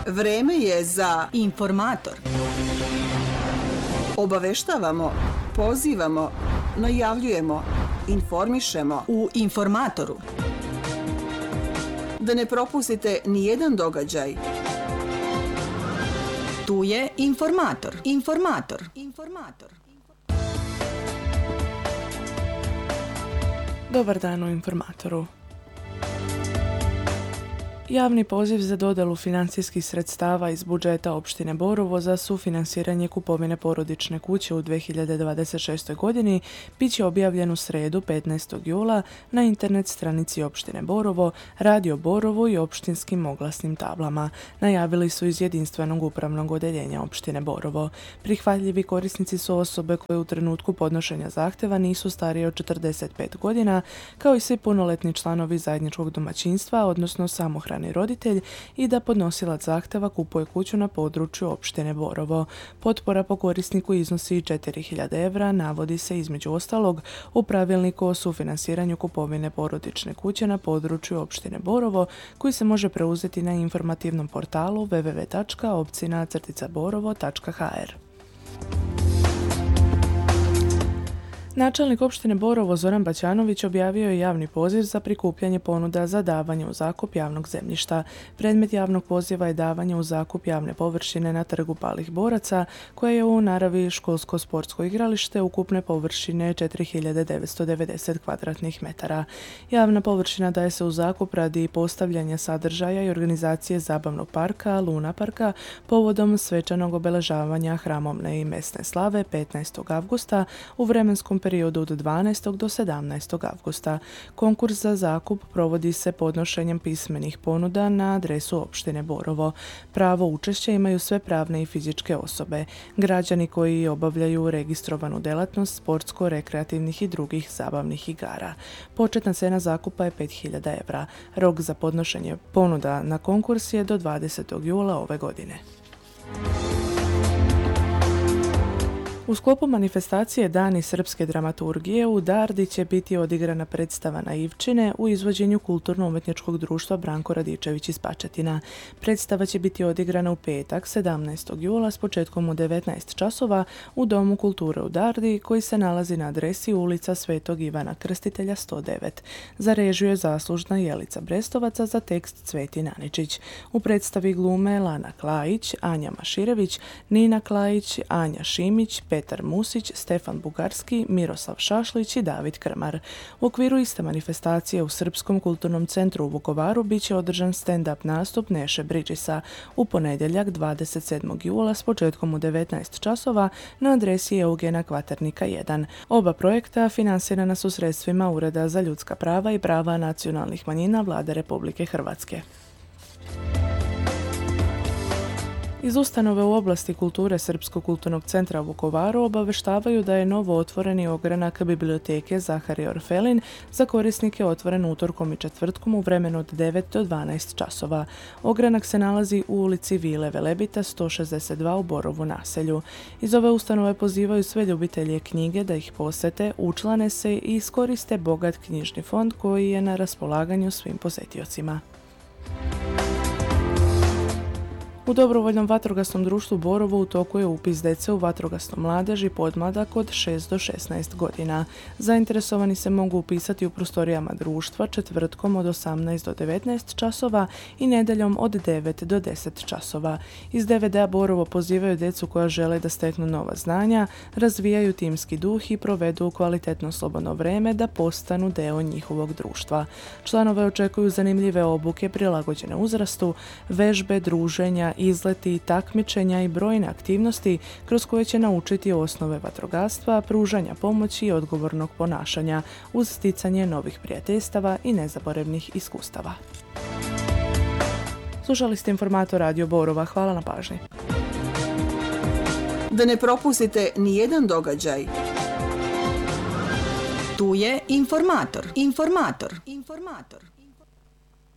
Vreme je za Informator. Obaveštavamo, pozivamo, najavljujemo, informišemo U Informatoru. da ne propustite nijedan događaj. Tu je Informator. Dobar dan u Informatoru. Javni poziv za dodjelu financijskih sredstava iz budžeta opštine Borovo za sufinansiranje kupovine porodične kuće u 2026. godini bit će objavljen u sredu 15. jula na internet stranici opštine Borovo, Radio Borovo i opštinskim oglasnim tablama, najavili su iz jedinstvenog upravnog odeljenja opštine Borovo. Prihvatljivi korisnici su osobe koje u trenutku podnošenja zahtjeva nisu starije od 45 godina, kao i svi punoletni članovi zajedničkog domaćinstva, odnosno samohrani roditelj, i da podnosilac zahtjeva kupuje kuću na području opštine Borovo. Potpora po korisniku iznosi 4.000 evra, navodi se između ostalog u pravilniku o sufinansiranju kupovine porodične kuće na području opštine Borovo, koji se može preuzeti na informativnom portalu www.opcina-borovo.hr. Načelnik opštine Borovo Zoran Baćanović objavio je javni poziv za prikupljanje ponuda za davanje u zakup javnog zemljišta. Predmet javnog poziva je davanje u zakup javne površine na trgu Palih boraca, koja je u naravi školsko-sportsko igralište ukupne površine 4.990 kvadratnih metara. Javna površina daje se u zakup radi postavljanja sadržaja i organizacije zabavnog parka Luna parka povodom svečanog obeležavanja hramovne i mesne slave 15. avgusta u vremenskom periodu od 12. do 17. avgusta. Konkurs za zakup provodi se podnošenjem pismenih ponuda na adresu opštine Borovo. Pravo učešća imaju sve pravne i fizičke osobe, građani koji obavljaju registrovanu delatnost sportsko-rekreativnih i drugih zabavnih igara. Početna cena zakupa je 5.000 evra. Rok za podnošenje ponuda na konkurs je do 20. jula ove godine. U sklopu manifestacije Dani srpske dramaturgije u Dardi će biti odigrana predstava Naivčine u izvođenju Kulturno-umjetničkog društva Branko Radičević iz Pačetina. Predstava će biti odigrana u petak 17. jula s početkom u 19 časova u Domu kulture u Dardi, koji se nalazi na adresi ulica Svetog Ivana Krstitelja 109. Za režiju je zaslužna Jelica Brestovaca, za tekst Cvetin Aničić. U predstavi glume Lana Klajić, Anja Maširević, Nina Klajić, Anja Šimić, Petar Musić, Stefan Bugarski, Miroslav Šašlić i David Krmar. U okviru iste manifestacije u Srpskom kulturnom centru u Vukovaru bit će održan stand-up nastup Neše Bridgesa u ponedjeljak 27. jula s početkom u 19 časova na adresi Eugena Kvaternika 1. Oba projekta finansirana su sredstvima Ureda za ljudska prava i prava nacionalnih manjina Vlade Republike Hrvatske. Iz ustanove u oblasti kulture Srpskog kulturnog centra u Vukovaru obaveštavaju da je novo otvoreni ogranak biblioteke Zaharije Orfelin za korisnike otvoren utorkom i četvrtkom u vremenu od 9 do 12 časova. Ogranak se nalazi u ulici Vile Velebita 162 u Borovu naselju. Iz ove ustanove pozivaju sve ljubitelje knjige da ih posete, učlane se i iskoriste bogat knjižni fond koji je na raspolaganju svim posetiocima. U dobrovoljnom vatrogasnom društvu Borovo u toku je upis dece u vatrogasnu mladež i podmladak od 6 do 16 godina. Zainteresovani se mogu upisati u prostorijama društva četvrtkom od 18 do 19 časova i nedeljom od 9 do 10 časova. Iz DVD-a Borovo pozivaju djecu koja žele da steknu nova znanja, razvijaju timski duh i provedu kvalitetno slobodno vreme da postanu deo njihovog društva. Članove očekuju zanimljive obuke prilagođene uzrastu, vežbe, druženja, izleti, takmičenja i brojne aktivnosti kroz koje će naučiti osnove vatrogastva, pružanja pomoći i odgovornog ponašanja uz sticanje novih prijateljstava i nezaboravnih iskustava. Slušali ste Informator Radio Borova. Hvala na pažnji. Da ne propustite nijedan događaj. Tu je Informator.